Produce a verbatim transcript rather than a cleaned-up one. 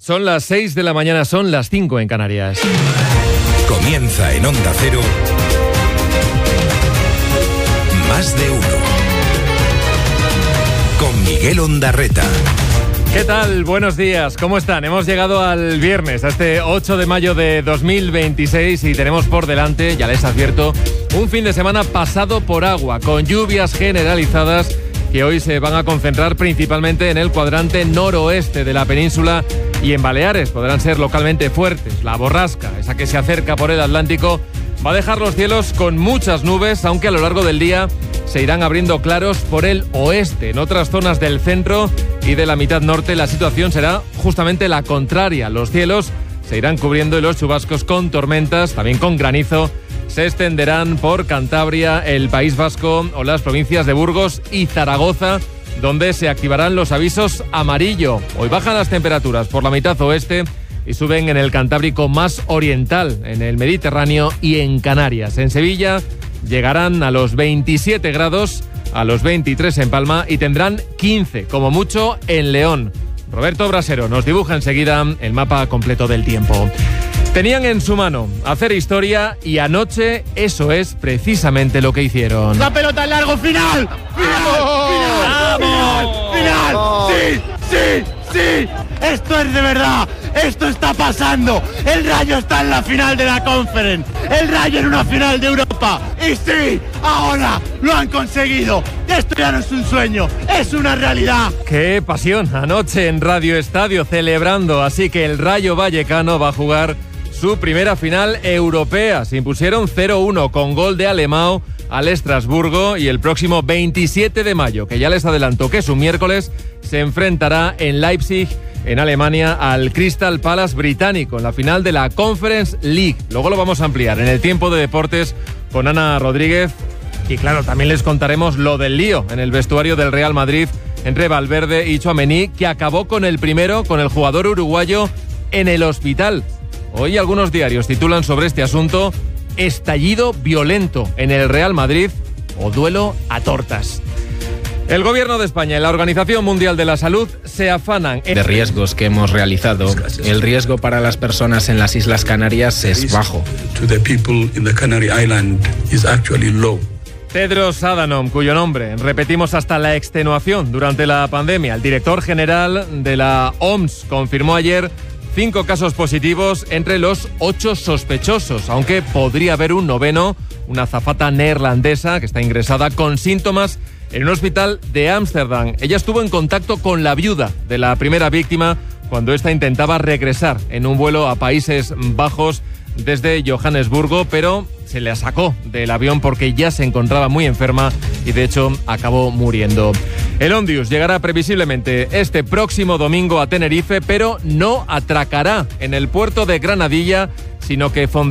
Son las seis de la mañana, son las cinco en Canarias. Comienza en Onda Cero Más de Uno con Miguel Ondarreta. ¿Qué tal? Buenos días, ¿cómo están? Hemos llegado al viernes, a este ocho de mayo de dos mil veintiséis, y tenemos por delante, ya les advierto, un fin de semana pasado por agua, con lluvias generalizadas que hoy se van a concentrar principalmente en el cuadrante noroeste de la península y en Baleares. Podrán ser localmente fuertes. La borrasca, esa que se acerca por el Atlántico, va a dejar los cielos con muchas nubes, aunque a lo largo del día se irán abriendo claros por el oeste. En otras zonas del centro y de la mitad norte la situación será justamente la contraria. Los cielos se irán cubriendo y los chubascos con tormentas, también con granizo, se extenderán por Cantabria, el País Vasco o las provincias de Burgos y Zaragoza, donde se activarán los avisos amarillo. Hoy bajan las temperaturas por la mitad oeste y suben en el Cantábrico más oriental, en el Mediterráneo y en Canarias. En Sevilla llegarán a los veintisiete grados, a los veintitrés en Palma y tendrán quince, como mucho, en León. Roberto Brasero nos dibuja enseguida el mapa completo del tiempo. Tenían en su mano hacer historia y anoche eso es precisamente lo que hicieron. ¡La pelota en largo! ¡Final! ¡Final! ¡Final! ¡Final! ¡Sí! ¡Sí! ¡Sí! ¡Esto es de verdad! ¡Esto está pasando! ¡El Rayo está en la final de la Conference! ¡El Rayo en una final de Europa! ¡Y sí! ¡Ahora lo han conseguido! ¡Esto ya no es un sueño! ¡Es una realidad! ¡Qué pasión! Anoche en Radio Estadio celebrando, así que el Rayo Vallecano va a jugar su primera final europea. Se impusieron cero uno con gol de Alemão al Estrasburgo, y el próximo veintisiete de mayo, que ya les adelanto que es un miércoles, se enfrentará en Leipzig, en Alemania, al Crystal Palace británico en la final de la Conference League. Luego lo vamos a ampliar en el tiempo de deportes con Ana Rodríguez, y claro, también les contaremos lo del lío en el vestuario del Real Madrid entre Valverde y Tchouaméni, que acabó con el primero, con el jugador uruguayo, en el hospital. Hoy algunos diarios titulan sobre este asunto: estallido violento en el Real Madrid o duelo a tortas. El Gobierno de España y la Organización Mundial de la Salud se afanan en... de riesgos que hemos realizado. El riesgo para las personas en las Islas Canarias es bajo. Tedros Adhanom, cuyo nombre repetimos hasta la extenuación durante la pandemia, el director general de la O M S, confirmó ayer cinco casos positivos entre los ocho sospechosos, aunque podría haber un noveno, una azafata neerlandesa que está ingresada con síntomas en un hospital de Ámsterdam. Ella estuvo en contacto con la viuda de la primera víctima cuando ésta intentaba regresar en un vuelo a Países Bajos desde Johannesburgo, pero se la sacó del avión porque ya se encontraba muy enferma y de hecho acabó muriendo. El Ondius llegará previsiblemente este próximo domingo a Tenerife, pero no atracará en el puerto de Granadilla, sino que fondeará